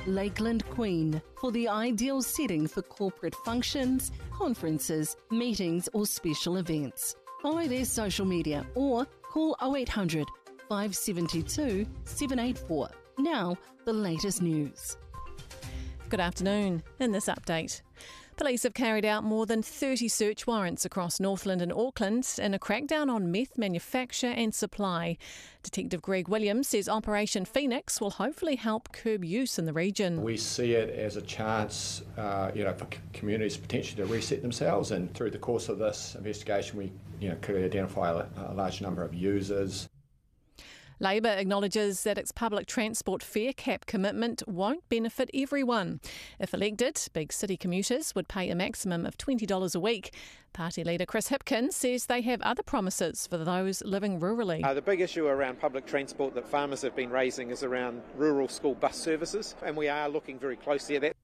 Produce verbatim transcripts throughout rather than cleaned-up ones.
Lakeland Queen for the ideal setting for corporate functions, conferences, meetings or special events. Follow their social media or call oh eight hundred, five seven two, seven eight four. Now, the latest news. Good afternoon. In this update, police have carried out more than thirty search warrants across Northland and Auckland in a crackdown on meth manufacture and supply. Detective Greg Williams says Operation Phoenix will hopefully help curb use in the region. We see it as a chance uh, you know, for communities potentially to reset themselves, and through the course of this investigation we you know, could identify a, a large number of users. Labor acknowledges that its public transport fare cap commitment won't benefit everyone. If elected, big city commuters would pay a maximum of twenty dollars a week. Party leader Chris Hipkins says they have other promises for those living rurally. Uh, the big issue around public transport that farmers have been raising is around rural school bus services, and we are looking very closely at that.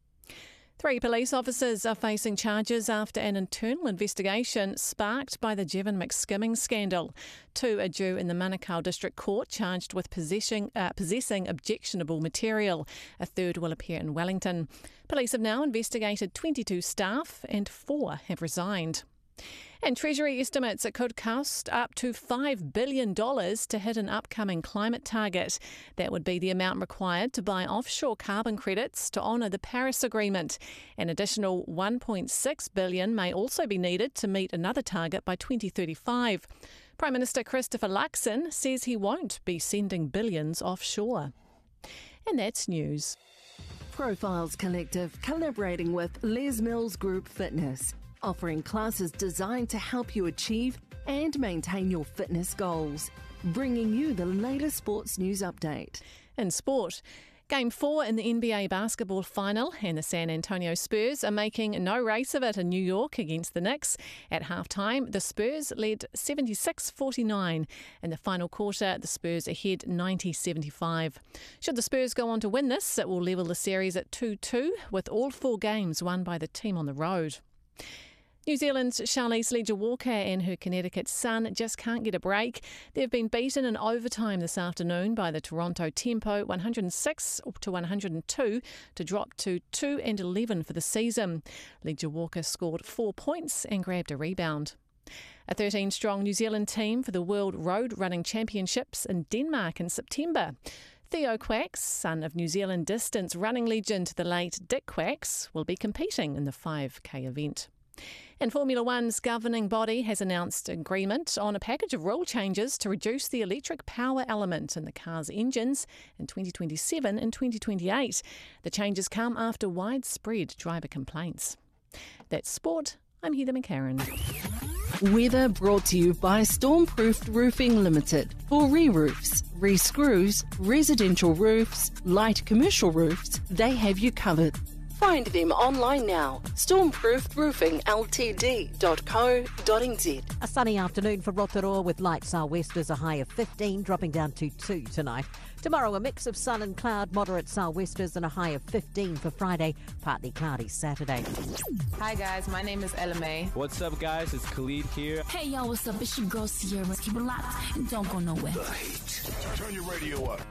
Three police officers are facing charges after an internal investigation sparked by the Jevon McSkimming scandal. Two are due in the Manukau District Court charged with possessing, uh, possessing objectionable material. A third will appear in Wellington. Police have now investigated twenty-two staff and four have resigned. And Treasury estimates it could cost up to five billion dollars to hit an upcoming climate target. That would be the amount required to buy offshore carbon credits to honour the Paris Agreement. An additional one point six billion dollars may also be needed to meet another target by twenty thirty-five. Prime Minister Christopher Luxon says he won't be sending billions offshore. And that's news. Profiles Collective collaborating with Les Mills Group Fitness, offering classes designed to help you achieve and maintain your fitness goals. Bringing you the latest sports news update. In sport, Game four in the N B A basketball final, and the San Antonio Spurs are making no race of it in New York against the Knicks. At halftime, the Spurs led seventy-six forty-nine. In the final quarter, the Spurs ahead ninety seventy-five. Should the Spurs go on to win this, it will level the series at two two, with all four games won by the team on the road. New Zealand's Charlize Leger-Walker and her Connecticut son just can't get a break. They've been beaten in overtime this afternoon by the Toronto Tempo one hundred six to one hundred two to drop to two and eleven for the season. Leger-Walker scored four points and grabbed a rebound. A thirteen-strong New Zealand team for the World Road Running Championships in Denmark in September. Theo Quacks, son of New Zealand distance running legend the late Dick Quacks, will be competing in the five K event. And Formula One's governing body has announced agreement on a package of rule changes to reduce the electric power element in the car's engines in twenty twenty-seven and twenty twenty-eight. The changes come after widespread driver complaints. That's sport. I'm Heather McCarran. Weather brought to you by Stormproofed Roofing Limited. For re-roofs, re-screws, residential roofs, light commercial roofs, they have you covered. Find them online now. stormproofed roofing l t d dot co dot n z. A sunny afternoon for Rotorua with light sou'westers, a high of fifteen, dropping down to two tonight. Tomorrow, a mix of sun and cloud, moderate sou'westers and a high of fifteen for Friday, partly cloudy Saturday. Hi guys, my name is Ella May. What's up guys, it's Khalid here. Hey y'all, what's up? It's your girl Sierra. Keep it locked and don't go nowhere. The Heat. Turn your radio up.